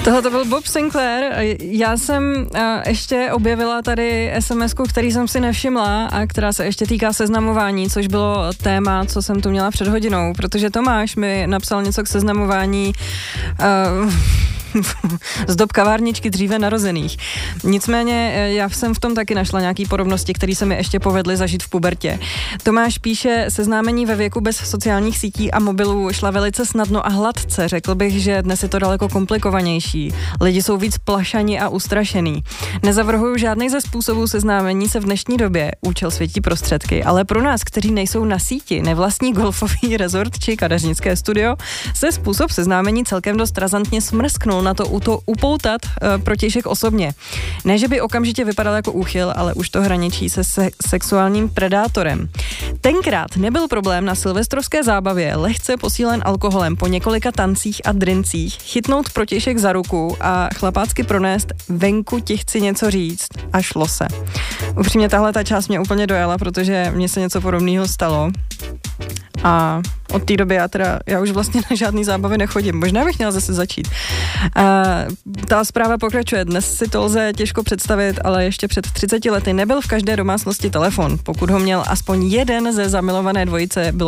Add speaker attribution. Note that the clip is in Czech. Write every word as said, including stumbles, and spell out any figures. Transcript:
Speaker 1: Tohle to byl Bob Sinclair. Já jsem ještě objevila tady es em esku, který jsem si nevšimla a která se ještě týká seznamování, což bylo téma, co jsem tu měla před hodinou, protože Tomáš mi napsal něco k seznamování uh, z dob kavárničky dříve narozených. Nicméně já jsem v tom taky našla nějaký podobnosti, které se mi ještě povedly zažít v pubertě. Tomáš píše, seznámení ve věku bez sociálních sítí a mobilů šla velice snadno a hladce. Řekl bych, že dnes je to daleko komplikovanější. Lidi jsou víc plašani a ustrašený. Nezavrhuju žádný ze způsobů seznámení se v dnešní době, účel světí prostředky, ale pro nás, kteří nejsou na síti, nevlastní golfový rezort či kadeřnické studio, se způsob seznámení celkem dost razantně smrsknul na to, to upoutat uh, protějšek osobně. Ne, že by okamžitě vypadal jako úchyl, ale už to hraničí se, se sexuálním predátorem. Tenkrát nebyl problém na silvestrovské zábavě lehce posílen alkoholem po několika tancích a drincích chytnout protějšek za ruku a chlapácky pronést venku ti chci něco říct a šlo se. Upřímně tahle ta část mě úplně dojala, protože mně se něco podobného stalo. A od té doby já teda, já už vlastně na žádný zábavy nechodím. Možná bych měla zase začít. A ta zpráva pokračuje. Dnes si to lze těžko představit, ale ještě před třiceti lety nebyl v každé domácnosti telefon. Pokud ho měl aspoň jeden ze zamilované dvojice, bylo